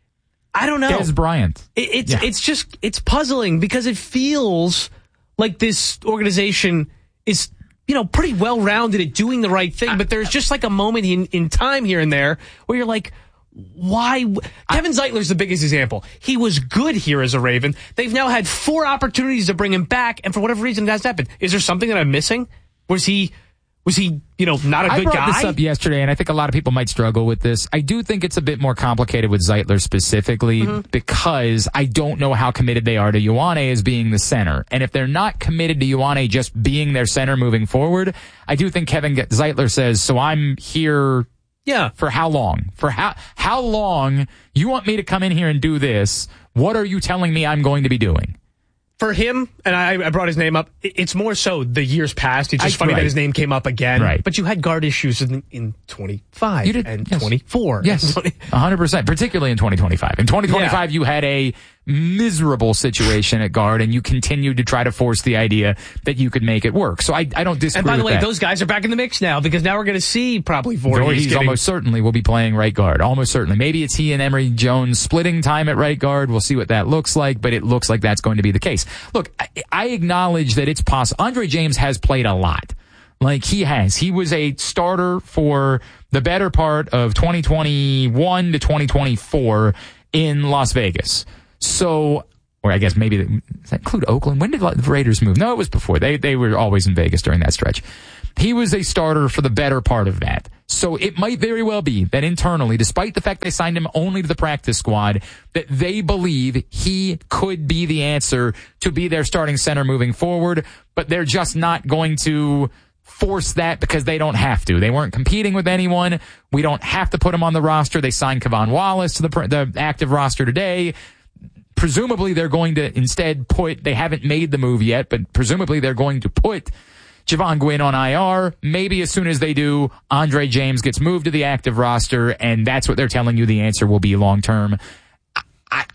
I don't know.
Dez Bryant.
It, it's,
yeah.
it's just, it's puzzling because it feels like this organization is, you know, pretty well-rounded at doing the right thing, but there's just like a moment in, in time here and there where you're like, why? Kevin Zeitler's the biggest example. He was good here as a Raven. They've now had four opportunities to bring him back, and for whatever reason, it hasn't happened. Is there something that I'm missing? Was he... Was he, you know, not a good guy?
I brought guy? this up yesterday, and I think a lot of people might struggle with this. I do think it's a bit more complicated with Zeitler specifically mm-hmm. because I don't know how committed they are to Ioane as being the center. And if they're not committed to Ioane just being their center moving forward, I do think Kevin Zeitler says, so I'm here
yeah.
for how long? For how how long you want me to come in here and do this? What are you telling me I'm going to be doing?
For him, and I, I brought his name up, it's more so the years past. It's just I, funny right. that his name came up again.
Right.
But you had guard issues in, in twenty-five
you did,
and
yes.
twenty-four.
Yes, one hundred percent, particularly in twenty twenty-five. In twenty twenty-five, yeah. you had a miserable situation at guard, and you continued to try to force the idea that you could make it work. So I, I don't disagree
And by the
with
way,
that.
those guys are back in the mix now, because now we're going to see probably Voorhees.
Voorhees
getting...
almost certainly will be playing right guard. Almost certainly. Maybe it's he and Emory Jones splitting time at right guard. We'll see what that looks like, but it looks like that's going to be the case. Look, I, I acknowledge that it's possible. Andre James has played a lot. Like he has. He was a starter for the better part of twenty twenty-one to twenty twenty-four in Las Vegas. So, or I guess maybe, does that include Oakland? When did the Raiders move? No, it was before. They, they were always in Vegas during that stretch. He was a starter for the better part of that. So it might very well be that internally, despite the fact they signed him only to the practice squad, that they believe he could be the answer to be their starting center moving forward, but they're just not going to force that because they don't have to. They weren't competing with anyone. We don't have to put him on the roster. They signed Kevon Wallace to the, the active roster today. Presumably they're going to instead put, they haven't made the move yet, but presumably they're going to put Javon Gwynn on I R. Maybe as soon as they do, Andre James gets moved to the active roster, and that's what they're telling you the answer will be long term. I, I,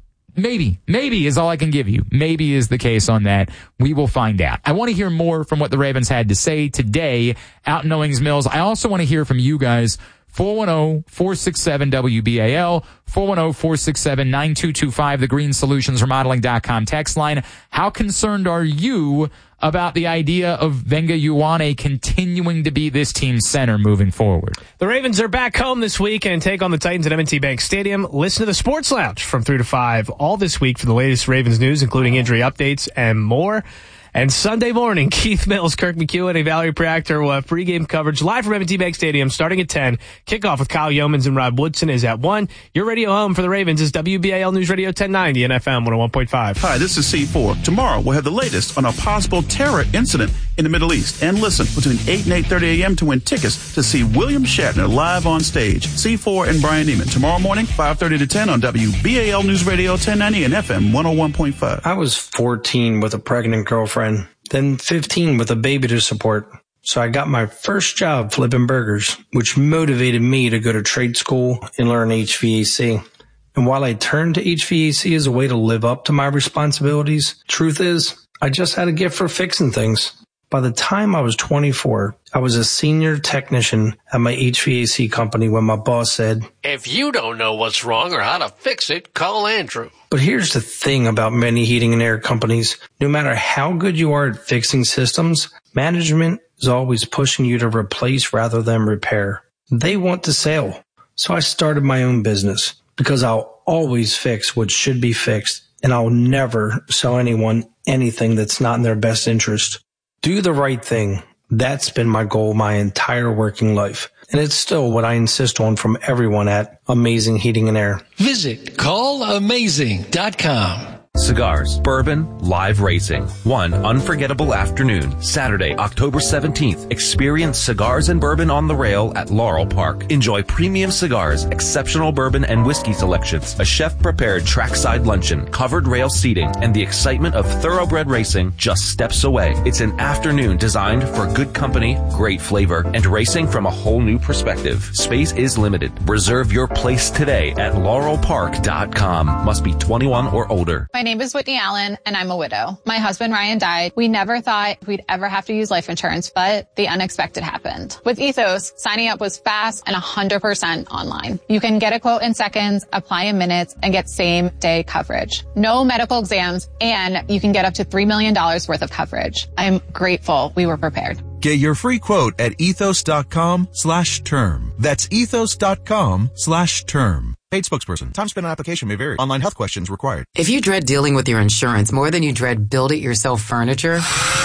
maybe, maybe is all I can give you. Maybe is the case on that. We will find out. I want to hear more from what the Ravens had to say today out in Owings Mills. I also want to hear from you guys. four one zero, four six seven, W B A L, four one zero, four six seven, nine two two five, the green solutions remodeling dot com text line. How concerned are you about the idea of Venga Ioane continuing to be this team's center moving forward?
The Ravens are back home this week and take on the Titans at M and T Bank Stadium. Listen to the Sports Lounge from three to five all this week for the latest Ravens news, including injury updates and more. And Sunday morning, Keith Mills, Kirk McEwen, and Valerie Proctor will have pregame coverage live from M and T Bank Stadium starting at ten. Kickoff with Kyle Yeomans and Rob Woodson is at one. Your radio home for the Ravens is W B A L News Radio ten ninety and F M one oh one point five.
Hi, this is C four. Tomorrow we'll have the latest on a possible terror incident in the Middle East. And listen, between eight and eight thirty a.m. to win tickets to see William Shatner live on stage. C four and Brian Neiman. Tomorrow morning, five thirty to ten on W B A L News Radio ten ninety and F M one oh one point five.
I was fourteen with a pregnant girlfriend. Then fifteen with a baby to support. So I got my first job flipping burgers, which motivated me to go to trade school and learn H V A C. And while I turned to H V A C as a way to live up to my responsibilities, truth is, I just had a gift for fixing things. By the time I was twenty-four, I was a senior technician at my H V A C company when my boss said,
"If you don't know what's wrong or how to fix it, call Andrew."
But here's the thing about many heating and air companies. No matter how good you are at fixing systems, management is always pushing you to replace rather than repair. They want to sell. So I started my own business because I'll always fix what should be fixed, and I'll never sell anyone anything that's not in their best interest. Do the right thing. That's been my goal my entire working life. And it's still what I insist on from everyone at Amazing Heating and Air.
Visit call amazing dot com.
Cigars, bourbon, live racing. One unforgettable afternoon, Saturday, October seventeenth. Experience cigars and bourbon on the rail at Laurel Park. Enjoy premium cigars, exceptional bourbon and whiskey selections, a chef-prepared trackside luncheon, covered rail seating, and the excitement of thoroughbred racing just steps away. It's an afternoon designed for good company, great flavor, and racing from a whole new perspective. Space is limited. Reserve your place today at laurel park dot com. Must be twenty-one or older.
My name is Whitney Allen, and I'm a widow. My husband, Ryan, died. We never thought we'd ever have to use life insurance, but the unexpected happened. With Ethos, signing up was fast and one hundred percent online. You can get a quote in seconds, apply in minutes, and get same-day coverage. No medical exams, and you can get up to three million dollars worth of coverage. I'm grateful we were prepared.
Get your free quote at ethos.com slash term. That's ethos.com slash term. Paid spokesperson. Time spent on application may vary. Online health questions required.
If you dread dealing with your insurance more than you dread build-it-yourself furniture,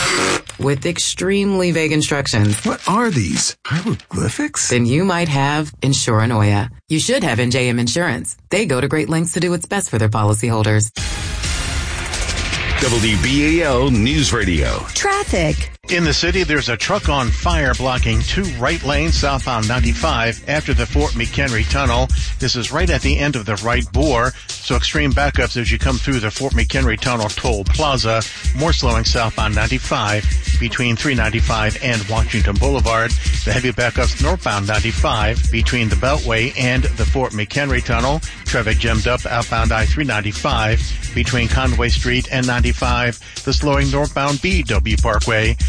with extremely vague instructions.
What are these? Hieroglyphics?
Then you might have Insuranoia. You should have N J M Insurance. They go to great lengths to do what's best for their policyholders.
W B A L News Radio.
Traffic.
In the city, there's a truck on fire blocking two right lanes southbound ninety-five after the Fort McHenry Tunnel. This is right at the end of the right bore, so extreme backups as you come through the Fort McHenry Tunnel Toll Plaza. More slowing southbound ninety-five between three ninety-five and Washington Boulevard. The heavy backups northbound ninety-five between the Beltway and the Fort McHenry Tunnel. Traffic jammed up outbound I three ninety-five between Conway Street and ninety-five. The slowing northbound B W Parkway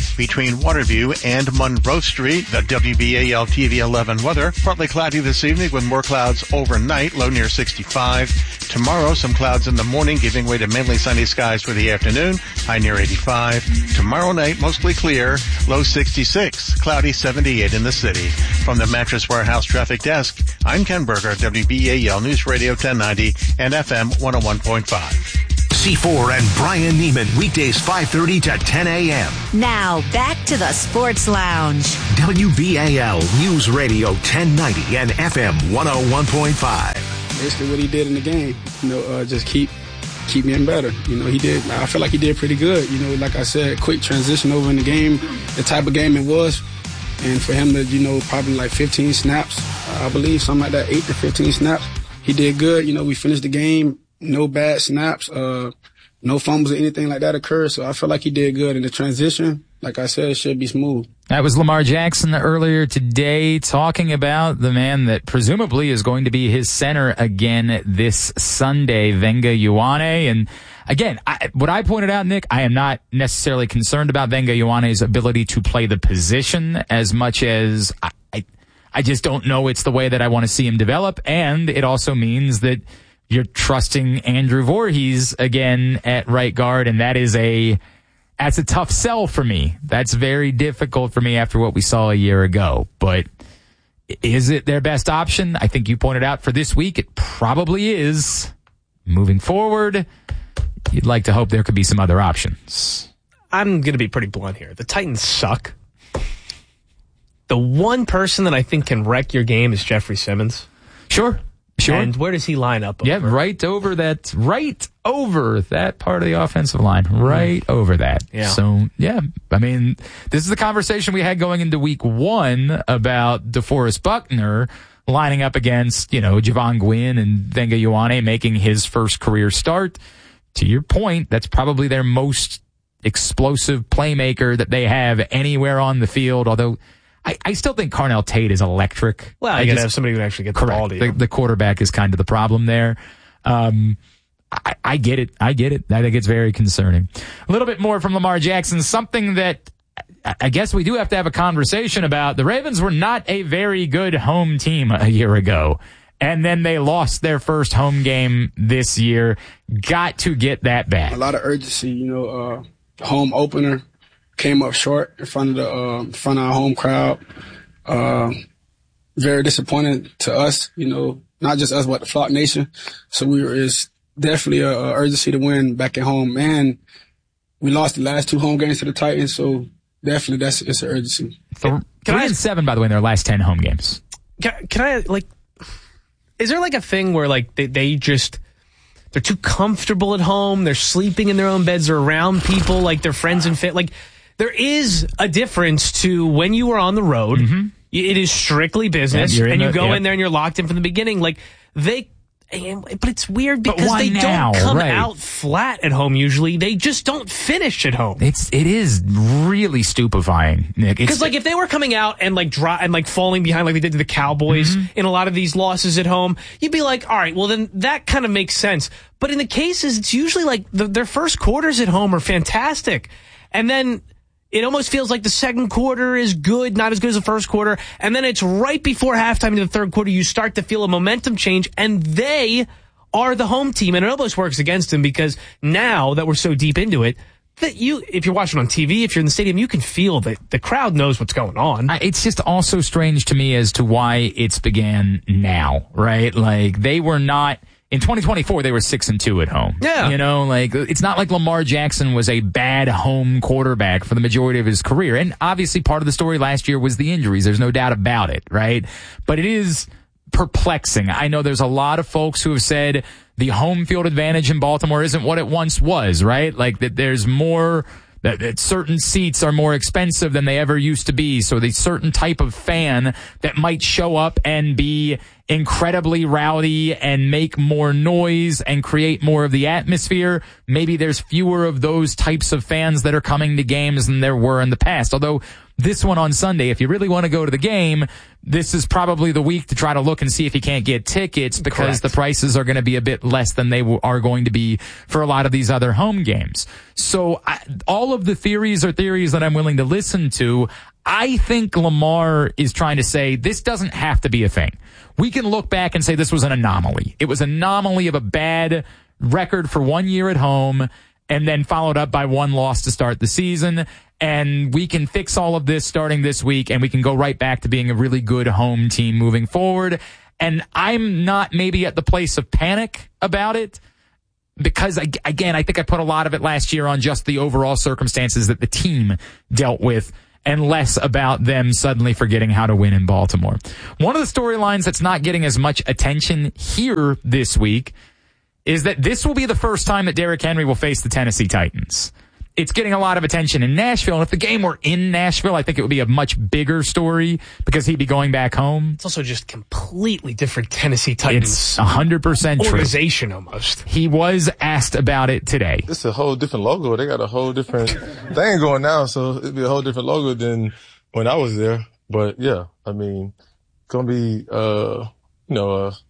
between Waterview and Monroe Street. The W B A L T V eleven weather, partly cloudy this evening with more clouds overnight, low near sixty-five. Tomorrow, some clouds in the morning, giving way to mainly sunny skies for the afternoon, high near eighty-five. Tomorrow night, mostly clear, low sixty-six, cloudy seventy-eight in the city. From the Mattress Warehouse Traffic Desk, I'm Ken Berger, W B A L News Radio ten ninety and F M one oh one point five.
C four and Brian Neiman, weekdays five thirty to ten a.m.
Now, back to the Sports Lounge.
W B A L News Radio ten ninety and F M one oh one point five.
Basically what he did in the game, you know, uh, just keep keep getting better. You know, he did, I feel like he did pretty good. You know, like I said, quick transition over in the game, the type of game it was. And for him to, you know, probably like fifteen snaps, I believe, something like that, eight to fifteen snaps. He did good. You know, we finished the game, no bad snaps, uh, no fumbles or anything like that occurred. So I feel like he did good. And the transition, like I said, should be smooth.
That was Lamar Jackson earlier today talking about the man that presumably is going to be his center again this Sunday, Venga Ioane. And again, I, what I pointed out, Nick, I am not necessarily concerned about Venga Ioane's ability to play the position as much as I, I, I just don't know it's the way that I want to see him develop. And it also means that you're trusting Andrew Voorhees again at right guard, and that is a that's a tough sell for me. That's very difficult for me after what we saw a year ago. But is it their best option? I think you pointed out for this week it probably is. Moving forward, you'd like to hope there could be some other options.
I'm going to be pretty blunt here. The Titans suck. The one person that I think can wreck your game is Jeffrey Simmons.
Sure. Sure.
And where does he line up over?
Yeah, right over that, right over that part of the offensive line. Right mm. over that.
Yeah.
So, yeah, I mean, this is the conversation we had going into week one about DeForest Buckner lining up against, you know, Javon Gwynn and Venga Ioane making his first career start. To your point, that's probably their most explosive playmaker that they have anywhere on the field, although I, I still think Carnell Tate is electric.
Well, you got to have somebody who can actually get the
correct.
ball to you.
The, the quarterback is kind of the problem there. Um, I, I get it. I get it. I think it's very concerning. A little bit more from Lamar Jackson, something that I guess we do have to have a conversation about. The Ravens were not a very good home team a year ago, and then they lost their first home game this year. Got to get that back.
A lot of urgency, you know, uh, home opener. Came up short in front of the uh, in front of our home crowd. Uh, very disappointing to us, you know, not just us, but the Flock Nation. So we were is definitely a, a urgency to win back at home, and we lost the last two home games to the Titans. So definitely, that's it's an urgency.
Th- three I, and seven, by the way, in their last ten home games.
Can, can I like? Is there like a thing where like they, they just they're too comfortable at home? They're sleeping in their own beds. They're around people like their friends and fit like. There is a difference to when you are on the road. Mm-hmm. It is strictly business,
yeah,
and you
the,
go
yeah.
in there and you're locked in from the beginning. Like they, but it's weird because they
now?
don't come
right.
out flat at home. Usually, they just don't finish at home.
It's it is really stupefying, Nick.
Because like if they were coming out and like dry and like falling behind like they did to the Cowboys mm-hmm. in a lot of these losses at home, you'd be like, all right, well then that kind of makes sense. But in the cases, it's usually like the, their first quarters at home are fantastic, and then. It almost feels like the second quarter is good, not as good as the first quarter. And then it's right before halftime in the third quarter, you start to feel a momentum change, and they are the home team. And it almost works against them because now that we're so deep into it, that you, if you're watching on T V, if you're in the stadium, you can feel that the crowd knows what's going on.
It's just also strange to me as to why it's began now, right? Like they were not... In twenty twenty-four, they were six and two at home.
Yeah.
You know, like, it's not like Lamar Jackson was a bad home quarterback for the majority of his career. And obviously part of the story last year was the injuries. There's no doubt about it, right? But it is perplexing. I know there's a lot of folks who have said the home field advantage in Baltimore isn't what it once was, right? Like that there's more... That, that certain seats are more expensive than they ever used to be. So the certain type of fan that might show up and be incredibly rowdy and make more noise and create more of the atmosphere, maybe there's fewer of those types of fans that are coming to games than there were in the past. Although this one on Sunday, if you really want to go to the game, this is probably the week to try to look and see if you can't get tickets, because Correct. The prices are going to be a bit less than they w- are going to be for a lot of these other home games. So I, all of the theories are theories that I'm willing to listen to. I think Lamar is trying to say this doesn't have to be a thing. We can look back and say this was an anomaly. It was an anomaly of a bad record for one year at home and then followed up by one loss to start the season. And we can fix all of this starting this week, and we can go right back to being a really good home team moving forward. And I'm not maybe at the place of panic about it, because, again, I think I put a lot of it last year on just the overall circumstances that the team dealt with, and less about them suddenly forgetting how to win in Baltimore. One of the storylines that's not getting as much attention here this week is that this will be the first time that Derrick Henry will face the Tennessee Titans. It's getting a lot of attention in Nashville, and if the game were in Nashville, I think it would be a much bigger story because he'd be going back home.
It's also just completely different Tennessee Titans.
It's one hundred percent true.
Organization almost.
He was asked about it today.
It's a whole different logo. They got a whole different thing going now, so it'd be a whole different logo than when I was there. But yeah, I mean, it's going to be, uh, you know, a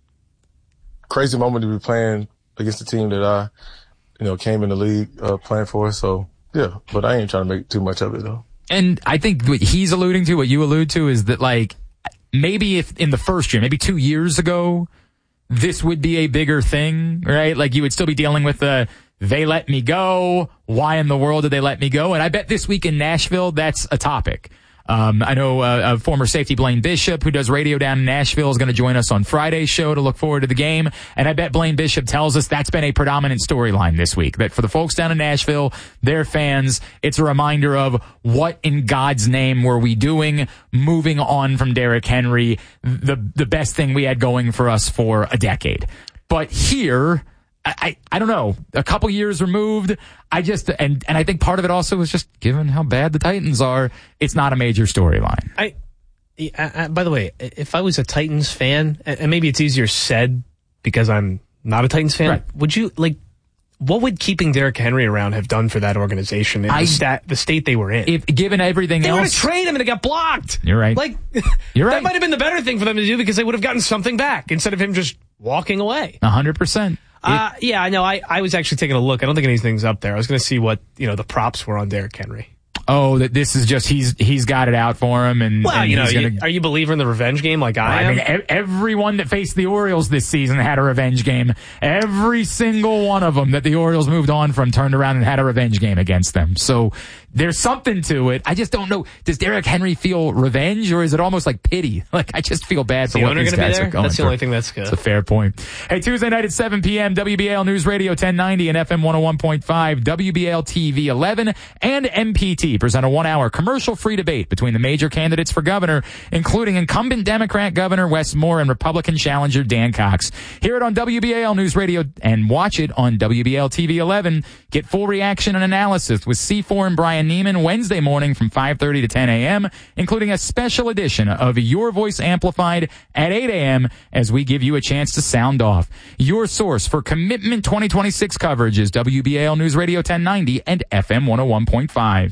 crazy moment to be playing against the team that I, you know, came in the league uh, playing for. So, yeah, but I ain't trying to make too much of it, though.
And I think what he's alluding to, what you allude to, is that, like, maybe if in the first year, maybe two years ago, this would be a bigger thing, right? Like, you would still be dealing with the, they let me go, why in the world did they let me go? And I bet this week in Nashville, that's a topic. Um, I know uh, a former safety Blaine Bishop, who does radio down in Nashville, is going to join us on Friday's show to look forward to the game. And I bet Blaine Bishop tells us that's been a predominant storyline this week. That for the folks down in Nashville, their fans, it's a reminder of what in God's name were we doing, moving on from Derrick Henry, the the best thing we had going for us for a decade. But here, I, I, I don't know, a couple years removed, I just, and, and I think part of it also is just given how bad the Titans are, it's not a major storyline.
I, I, I, by the way, if I was a Titans fan, and maybe it's easier said because I'm not a Titans fan, right. Would you, like, what would keeping Derrick Henry around have done for that organization in I, the, stat, the state they were in?
If given everything
they
else,
they would have traded him and it got blocked.
You're right.
Like,
You're right.
That might have been the better thing for them to do because they would have gotten something back instead of him just walking away.
A hundred percent.
Uh, yeah, I know. I, I was actually taking a look. I don't think anything's up there. I was going to see what, you know, the props were on Derrick Henry.
Oh, that this is just, he's he's got it out for him. And,
well,
and
you know,
gonna,
you, are you a believer in the revenge game like I, I am?
I mean, everyone that faced the Orioles this season had a revenge game. Every single one of them that the Orioles moved on from turned around and had a revenge game against them. So there's something to it. I just don't know. Does Derrick Henry feel revenge, or is it almost like pity? Like, I just feel bad for
the
what
owner
these
gonna
guys
be there?
are going
That's the
through.
only thing that's good.
It's a fair point. Hey, Tuesday night at seven p.m., W B A L News Radio ten ninety and F M one oh one point five, W B A L T V eleven, and M P T present a one-hour commercial-free debate between the major candidates for governor, including incumbent Democrat Governor Wes Moore and Republican challenger Dan Cox. Hear it on W B A L News Radio and watch it on W B A L T V eleven. Get full reaction and analysis with C four and Brian Neiman Wednesday morning from five thirty to ten a.m., including a special edition of Your Voice Amplified at eight a.m. as we give you a chance to sound off. Your source for Commitment twenty twenty-six coverage is W B A L News Radio ten ninety and F M one oh one point five.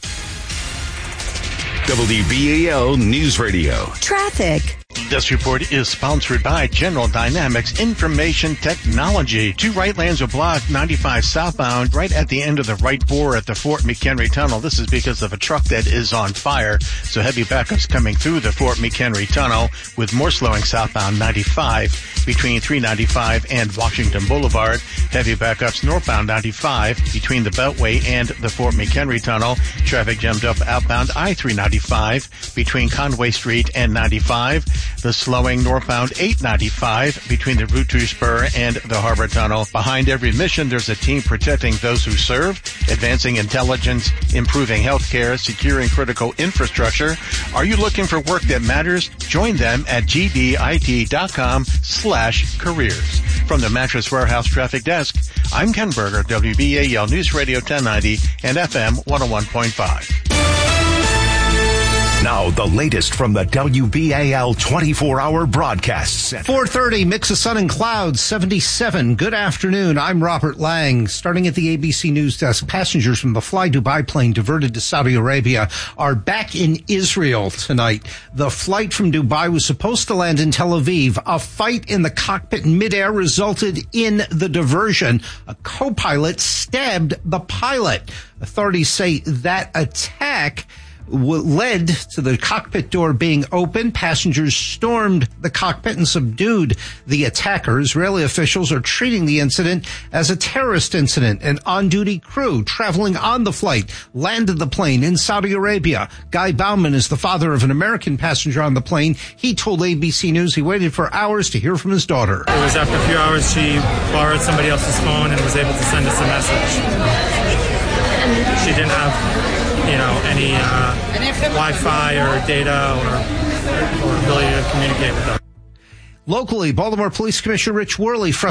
W B A L News Radio.
Traffic.
This report is sponsored by General Dynamics Information Technology. Two right lanes are blocked, ninety-five southbound, right at the end of the right bore at the Fort McHenry Tunnel. This is because of a truck that is on fire. So heavy backups coming through the Fort McHenry Tunnel, with more slowing southbound ninety-five between three ninety-five and Washington Boulevard. Heavy backups northbound ninety-five between the Beltway and the Fort McHenry Tunnel. Traffic jammed up outbound I three ninety-five between Conway Street and ninety-five. The slowing northbound eight ninety-five between the Route two spur and the Harbor Tunnel. Behind every mission, there's a team protecting those who serve, advancing intelligence, improving healthcare, securing critical infrastructure. Are you looking for work that matters? Join them at G D I T dot com slash careers. From the Mattress Warehouse Traffic Desk, I'm Ken Berger, W B A L News Radio ten ninety and F M one oh one point five.
Now, the latest from the W B A L twenty-four hour broadcast center.
four thirty, mix of sun and clouds, seventy-seven. Good afternoon. I'm Robert Lang. Starting at the A B C News desk, passengers from the Fly Dubai plane diverted to Saudi Arabia are back in Israel tonight. The flight from Dubai was supposed to land in Tel Aviv. A fight in the cockpit in midair resulted in the diversion. A co-pilot stabbed the pilot. Authorities say that attack led to the cockpit door being open. Passengers stormed the cockpit and subdued the attacker. Israeli officials are treating the incident as a terrorist incident. An on-duty crew traveling on the flight landed the plane in Saudi Arabia. Guy Bauman is the father of an American passenger on the plane. He told A B C News he waited for hours to hear from his daughter.
It was after a few hours she borrowed somebody else's phone and was able to send us a message. She didn't have, you know, any uh, Wi-Fi or data or, or ability to communicate with us.
Locally, Baltimore Police Commissioner Rich Worley frustrated